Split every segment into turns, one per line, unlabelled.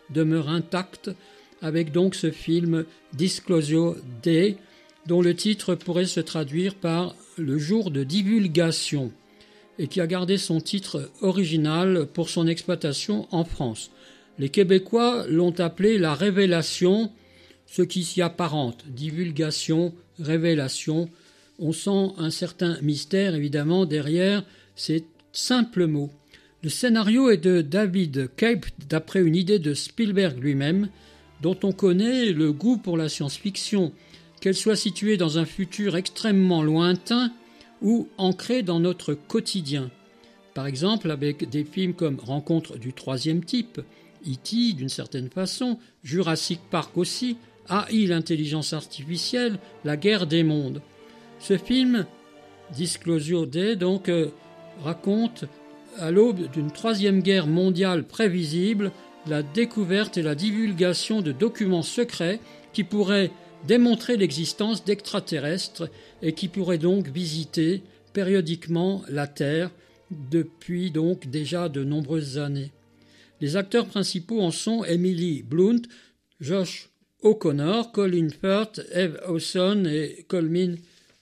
demeure intacte, avec donc ce film Disclosure Day, dont le titre pourrait se traduire par le jour de divulgation, et qui a gardé son titre original pour son exploitation en France. Les Québécois l'ont appelé la révélation, ce qui s'y apparente, divulgation, révélation. On sent un certain mystère, évidemment, derrière ces simples mots. Le scénario est de David Koepp, d'après une idée de Spielberg lui-même, dont on connaît le goût pour la science-fiction, qu'elle soit située dans un futur extrêmement lointain ou ancrée dans notre quotidien. Par exemple, avec des films comme Rencontre du troisième type, E.T. d'une certaine façon, Jurassic Park aussi, AI, l'intelligence artificielle, La guerre des mondes. Ce film, Disclosure Day, donc, raconte, à l'aube d'une troisième guerre mondiale prévisible, la découverte et la divulgation de documents secrets qui pourraient démontrer l'existence d'extraterrestres et qui pourraient donc visiter périodiquement la Terre depuis donc déjà de nombreuses années. Les acteurs principaux en sont Emily Blunt, Josh O'Connor, Colin Firth, Eve Hewson et Colmin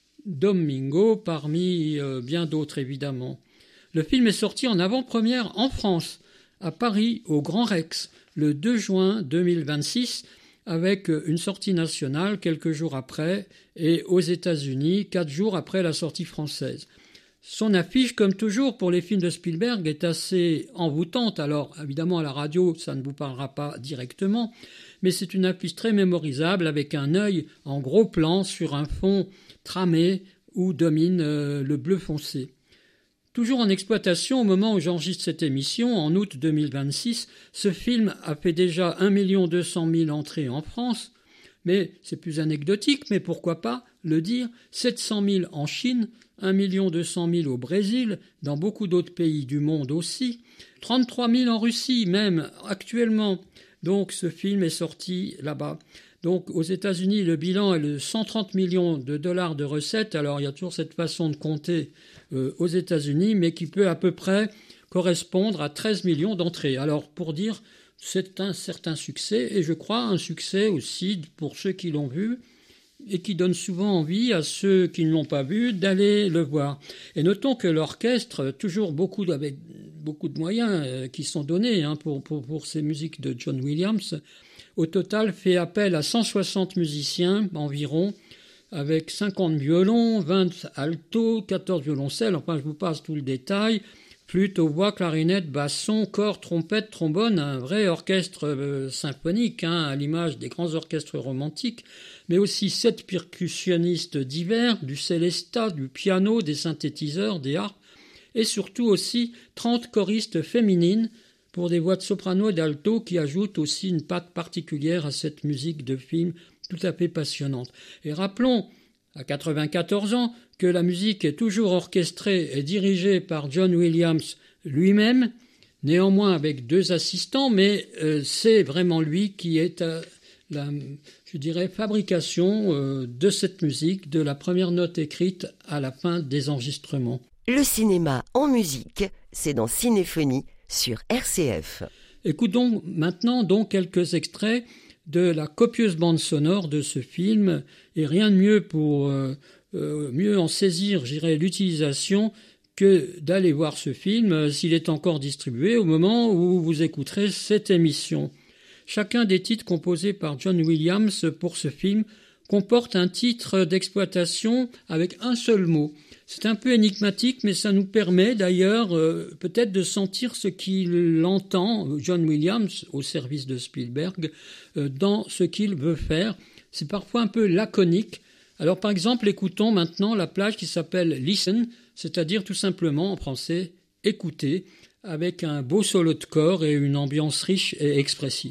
Domingo, parmi bien d'autres évidemment. Le film est sorti en avant-première en France, à Paris, au Grand Rex, le 2 juin 2026, avec une sortie nationale quelques jours après, et aux États-Unis 4 jours après la sortie française. Son affiche, comme toujours pour les films de Spielberg, est assez envoûtante. Alors, évidemment, à la radio, ça ne vous parlera pas directement, mais c'est une affiche très mémorisable avec un œil en gros plan sur un fond tramé où domine le bleu foncé. Toujours en exploitation au moment où j'enregistre cette émission, en août 2026, ce film a fait déjà 1 200 000 entrées en France, mais c'est plus anecdotique, mais pourquoi pas le dire, 700 000 en Chine, 1 200 000 au Brésil, dans beaucoup d'autres pays du monde aussi, 33 000 en Russie même actuellement. Donc ce film est sorti là-bas. Donc aux États-Unis, le bilan est de 130 millions de dollars de recettes. Alors il y a toujours cette façon de compter aux États-Unis, mais qui peut à peu près correspondre à 13 millions d'entrées. Alors pour dire, c'est un certain succès, et je crois un succès aussi pour ceux qui l'ont vu, et qui donne souvent envie à ceux qui ne l'ont pas vu d'aller le voir. Et notons que l'orchestre, toujours avec beaucoup de moyens qui sont donnés pour ces musiques de John Williams, au total fait appel à 160 musiciens environ, avec 50 violons, 20 altos, 14 violoncelles, enfin je vous passe tout le détail, flûte, hautbois, clarinette, basson, cor, trompette, trombone, un vrai orchestre symphonique, à l'image des grands orchestres romantiques, mais aussi 7 percussionnistes divers, du célesta, du piano, des synthétiseurs, des harpes, et surtout aussi 30 choristes féminines pour des voix de soprano et d'alto qui ajoutent aussi une patte particulière à cette musique de film tout à fait passionnante. Et rappelons, à 94 ans, que la musique est toujours orchestrée et dirigée par John Williams lui-même, néanmoins avec 2 assistants, mais c'est vraiment lui qui est à la, fabrication de cette musique, de la première note écrite à la fin des enregistrements.
Le cinéma en musique, c'est dans Cinéphonie sur RCF.
Écoutons maintenant quelques extraits de la copieuse bande sonore de ce film, et rien de mieux pour mieux en saisir, l'utilisation que d'aller voir ce film s'il est encore distribué au moment où vous écouterez cette émission. Chacun des titres composés par John Williams pour ce film comporte un titre d'exploitation avec un seul mot. C'est un peu énigmatique, mais ça nous permet d'ailleurs peut-être de sentir ce qu'il entend, John Williams, au service de Spielberg, dans ce qu'il veut faire. C'est parfois un peu laconique. Alors par exemple, écoutons maintenant la plage qui s'appelle Listen, c'est-à-dire tout simplement en français « écouter », avec un beau solo de corps et une ambiance riche et expressive.